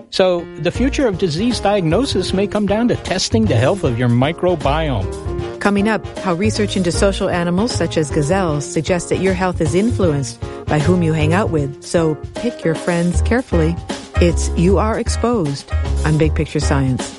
So the future of disease diagnosis may come down to testing the health of your microbiome. Coming up, how research into social animals such as gazelles suggests that your health is influenced by whom you hang out with. So pick your friends carefully. It's You Are Exposed on Big Picture Science.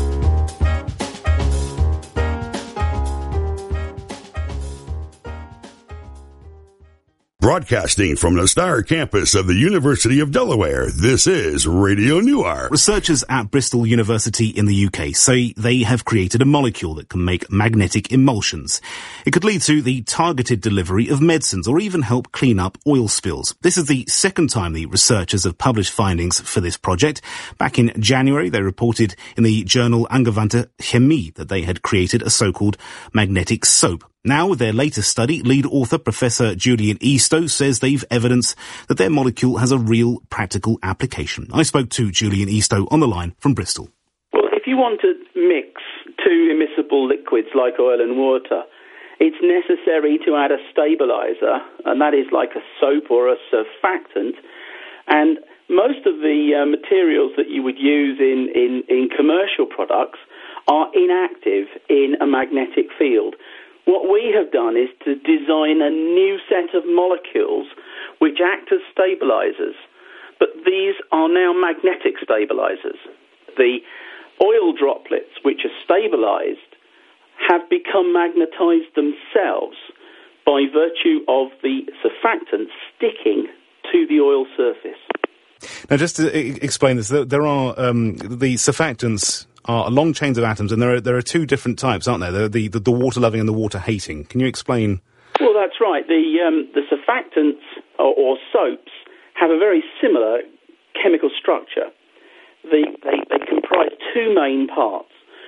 Broadcasting from the Star campus of the University of Delaware, this is Radio Noir. Researchers at Bristol University in the UK say they have created a molecule that can make magnetic emulsions. It could lead to the targeted delivery of medicines or even help clean up oil spills. This is the second time the researchers have published findings for this project. Back in January, they reported in the journal Angewandte Chemie that they had created a so-called magnetic soap. Now, with their latest study, lead author Professor Julian Eastoe says they've evidence that their molecule has a real practical application. I spoke to Julian Eastoe on the line from Bristol. Well, if you want to mix two immiscible liquids like oil and water, it's necessary to add a stabilizer, and that is like a soap or a surfactant. And most of the materials that you would use in commercial products are inactive in a magnetic field. What we have done is to design a new set of molecules which act as stabilizers, but these are now magnetic stabilizers. The oil droplets, which are stabilized, have become magnetized themselves by virtue of the surfactant sticking to the oil surface. Now, just to explain this, there are the surfactants are long chains of atoms, and there are two different types, aren't there? The water-loving and the water-hating. Can you explain? Well, that's right. The surfactants or soaps have a very similar chemical structure. They comprise two main parts.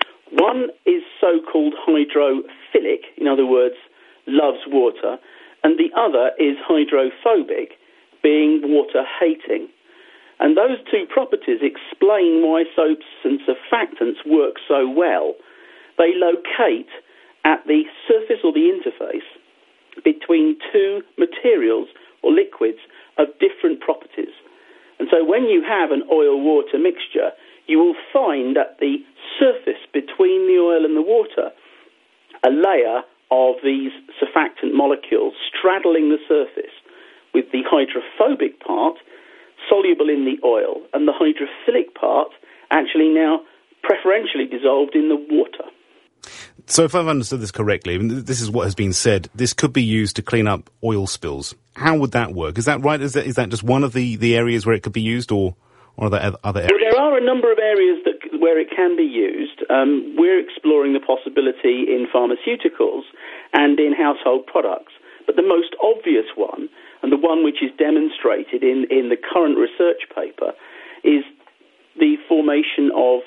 One is so-called hydrophilic, in other words, loves water, and the other is hydrophobic, being water-hating. And those two properties explain why soaps and surfactants work so well. They locate at the surface or the interface between two materials or liquids of different properties. And so when you have an oil-water mixture, you will find at the surface between the oil and the water a layer of these surfactant molecules straddling the surface, with the hydrophobic part soluble in the oil, and the hydrophilic part actually now preferentially dissolved in the water. So if I've understood this correctly, I mean, this is what has been said, this could be used to clean up oil spills. How would that work? Is that right? Is that just one of the areas where it could be used, or are there other areas? Well, there are a number of areas where it can be used. We're exploring the possibility in pharmaceuticals and in household products. But the most obvious one, and the one which is demonstrated in the current research paper, is the formation of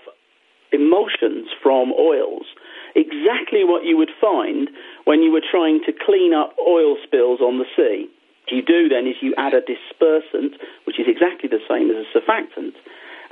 emulsions from oils. Exactly what you would find when you were trying to clean up oil spills on the sea. What you do then is you add a dispersant, which is exactly the same as a surfactant,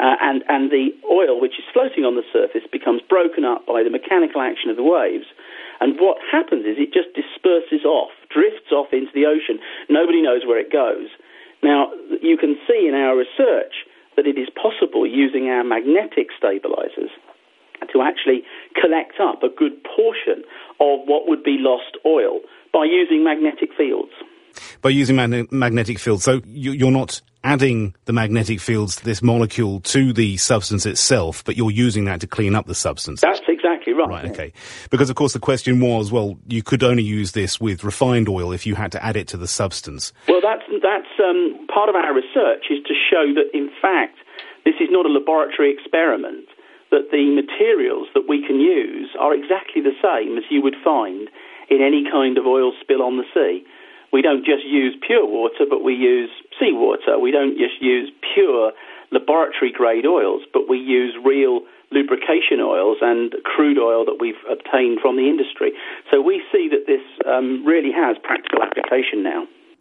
and the oil which is floating on the surface becomes broken up by the mechanical action of the waves. And what happens is it just disperses off, drifts off into the ocean. Nobody knows where it goes. Now, you can see in our research that it is possible, using our magnetic stabilizers, to actually collect up a good portion of what would be lost oil by using magnetic fields. By using magnetic fields. So you're not adding the magnetic fields, this molecule, to the substance itself, but you're using that to clean up the substance. That's exactly right. Right, okay. Because, of course, the question was, well, you could only use this with refined oil if you had to add it to the substance. Well, that's part of our research is to show that, in fact, this is not a laboratory experiment, that the materials that we can use are exactly the same as you would find in any kind of oil spill on the sea. We don't just use pure water, but we use seawater. We don't just use pure laboratory-grade oils, but we use real lubrication oils and crude oil that we've obtained from the industry. So we see that this really has practical application now.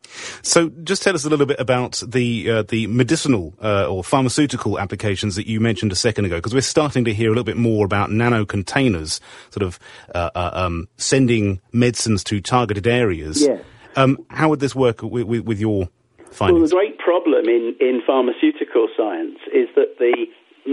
So just tell us a little bit about the medicinal or pharmaceutical applications that you mentioned a second ago, because we're starting to hear a little bit more about nano containers, sort of sending medicines to targeted areas. Yes. How would this work with your findings? Well, the great problem in pharmaceutical science is that the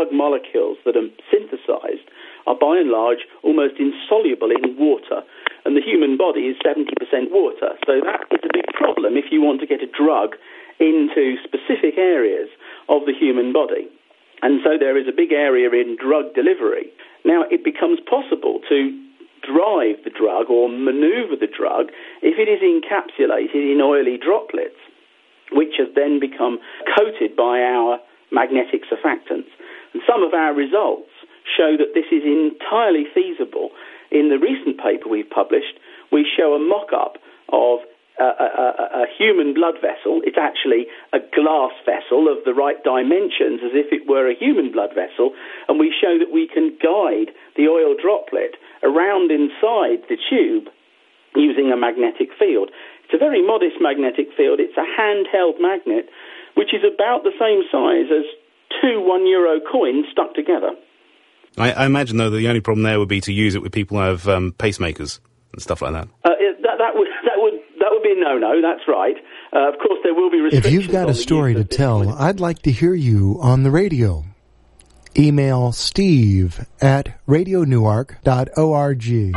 drug molecules that are synthesized are by and large almost insoluble in water, and the human body is 70% water. So that is a big problem if you want to get a drug into specific areas of the human body. And so there is a big area in drug delivery. Now, it becomes possible to drive the drug or maneuver the drug if it is encapsulated in oily droplets, which have then become coated by our magnetic surfactants. And some of our results show that this is entirely feasible. In the recent paper we've published, we show a mock-up of a human blood vessel. It's actually a glass vessel of the right dimensions as if it were a human blood vessel, and we show that we can guide the oil droplet around inside the tube using a magnetic field. It's a very modest magnetic field. It's a handheld magnet, which is about the same size as 2 €1 coins stuck together. I imagine, though, that the only problem there would be to use it with people who have pacemakers and stuff like that. That would be a no-no, that's right. Of course, there will be restrictions. If you've got a story to tell, I'd like to hear you on the radio. Email steve@radionewark.org.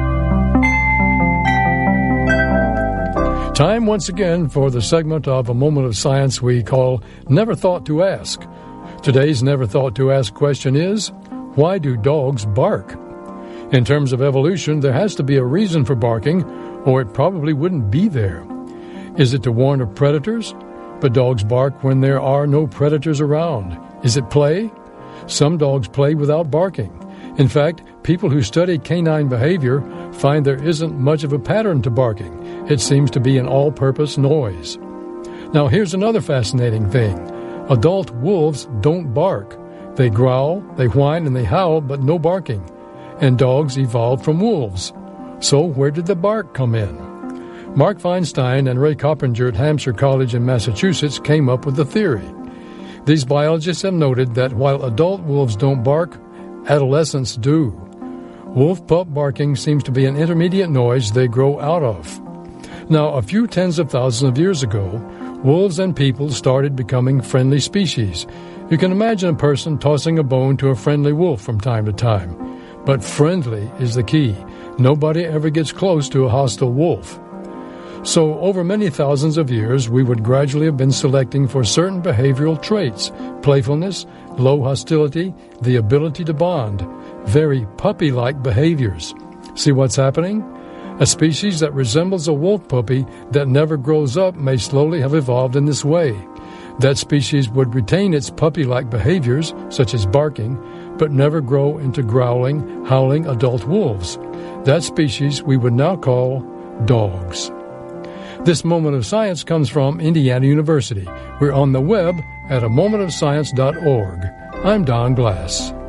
Time once again for the segment of A Moment of Science we call Never Thought to Ask. Today's Never Thought to Ask question is, why do dogs bark? In terms of evolution, there has to be a reason for barking, or it probably wouldn't be there. Is it to warn of predators? But dogs bark when there are no predators around. Is it play? Some dogs play without barking. In fact, people who study canine behavior find there isn't much of a pattern to barking. It seems to be an all-purpose noise. Now, here's another fascinating thing. Adult wolves don't bark. They growl, they whine, and they howl, but no barking. And dogs evolved from wolves. So where did the bark come in? Mark Feinstein and Ray Coppinger at Hampshire College in Massachusetts came up with a theory. These biologists have noted that while adult wolves don't bark, adolescents do. Wolf pup barking seems to be an intermediate noise they grow out of. Now, a few tens of thousands of years ago, wolves and people started becoming friendly species. You can imagine a person tossing a bone to a friendly wolf from time to time. But friendly is the key. Nobody ever gets close to a hostile wolf. So over many thousands of years, we would gradually have been selecting for certain behavioral traits: playfulness, low hostility, the ability to bond, very puppy-like behaviors. See what's happening? A species that resembles a wolf puppy that never grows up may slowly have evolved in this way. That species would retain its puppy-like behaviors, such as barking, but never grow into growling, howling adult wolves. That species we would now call dogs. This Moment of Science comes from Indiana University. We're on the web at amomentofscience.org. I'm Don Glass.